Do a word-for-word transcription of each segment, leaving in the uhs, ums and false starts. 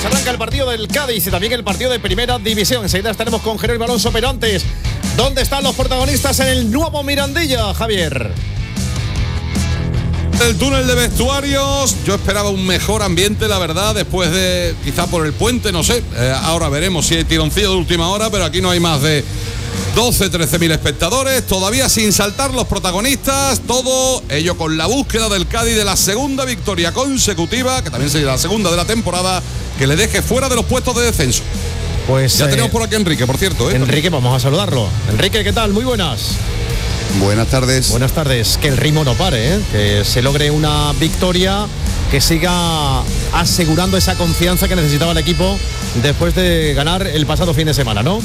pues arranca el partido del Cádiz y también el partido de Primera División. Enseguida estaremos con Jerónimo Alonso, pero antes, ¿dónde están los protagonistas en el nuevo Mirandilla, Javier? El túnel de vestuarios, yo esperaba un mejor ambiente, la verdad, después de, quizá por el puente, no sé, eh, ahora veremos si hay tironcillo de última hora, pero aquí no hay más de doce, trece mil espectadores, todavía sin saltar los protagonistas, todo ello con la búsqueda del Cádiz de la segunda victoria consecutiva, que también sería la segunda de la temporada, que le deje fuera de los puestos de descenso. Pues ya eh, tenemos por aquí a Enrique, por cierto. ¿eh? Enrique, vamos a saludarlo. Enrique, ¿qué tal? Muy buenas. Buenas tardes. Buenas tardes. Que el ritmo no pare, ¿eh? Que se logre una victoria que siga asegurando esa confianza que necesitaba el equipo después de ganar el pasado fin de semana, ¿no?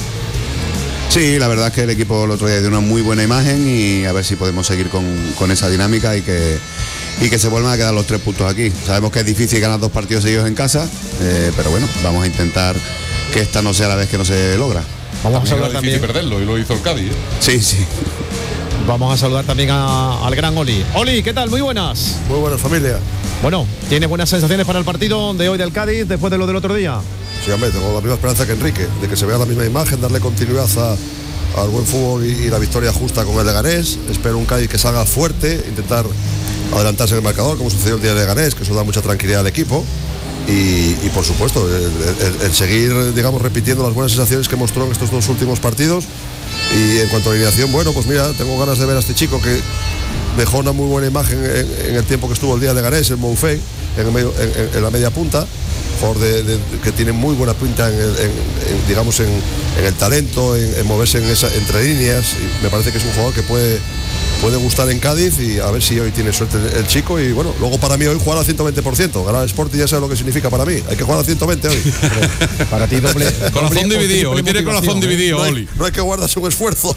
Sí, la verdad es que el equipo el otro día dio una muy buena imagen y a ver si podemos seguir con, con esa dinámica y que, y que se vuelvan a quedar los tres puntos aquí. Sabemos que es difícil ganar dos partidos seguidos en casa, eh, pero bueno, vamos a intentar que esta no sea la vez que no se logra. Vamos a saludar también. Es difícil también. perderlo y lo hizo el Cádiz. ¿eh? Sí, sí. Vamos a saludar también a, al gran Oli. Oli, ¿qué tal? Muy buenas. Muy buenas, familia. Bueno, ¿tiene buenas sensaciones para el partido de hoy del Cádiz después de lo del otro día? Sí, hombre, tengo la misma esperanza que Enrique, de que se vea la misma imagen, darle continuidad a, al buen fútbol y, y la victoria justa con el Leganés. Espero un Cádiz que salga fuerte, intentar adelantarse en el marcador, como sucedió el día del Leganés, que eso da mucha tranquilidad al equipo. Y, y por supuesto, el, el, el seguir, digamos, repitiendo las buenas sensaciones que mostró en estos dos últimos partidos. Y en cuanto a alineación, bueno, pues mira, tengo ganas de ver a este chico que dejó una muy buena imagen en, en el tiempo que estuvo el día de Leganés, en Moufei, en, el medio, en, en la media punta, jugador de, de, que tiene muy buena pinta, en el, en, en, digamos, en, en el talento, en, en moverse en esa, entre líneas. Y me parece que es un jugador que puede, puede gustar en Cádiz y a ver si hoy tiene suerte el chico. Y bueno, luego para mí hoy jugar al ciento veinte por ciento. Ganar el Sporting ya sabe lo que significa para mí. Hay que jugar al ciento veinte hoy. Para ti doble. Corazón dividido, hoy tiene corazón dividido, no hay, Oli. no hay que guardarse un esfuerzo.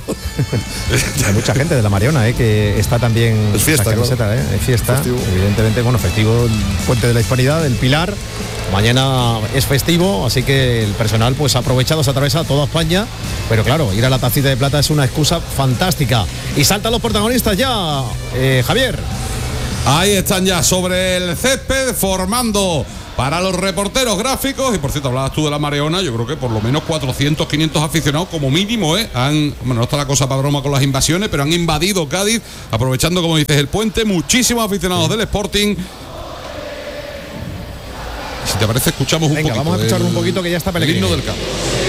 Hay mucha gente de la Mariona, ¿eh? Que está también. Es fiesta, la camiseta, claro. ¿eh? Es fiesta. Festivo. Evidentemente, bueno, festivo, Puente de la Hispanidad, el Pilar. Mañana es festivo, así que el personal pues ha aprovechado, se atraviesa toda España, pero claro, ir a la Tacita de Plata es una excusa fantástica. Y saltan los protagonistas ya, eh, Javier. Ahí están ya sobre el césped formando para los reporteros gráficos. Y por cierto, hablabas tú de la Mareona, yo creo que por lo menos cuatrocientos, quinientos aficionados como mínimo, ¿eh? Han, bueno, no está la cosa para broma con las invasiones, pero han invadido Cádiz, aprovechando, como dices, el puente. Muchísimos aficionados del Sporting. Si te parece, escuchamos un Venga, poquito. vamos a escuchar un poquito que ya está Pellegrini. El himno del campo.